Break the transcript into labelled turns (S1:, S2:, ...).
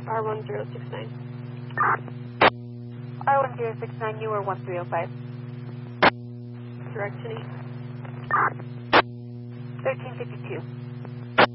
S1: R1069.
S2: R1069, you were 1305.
S1: Direct to me.
S2: 1352.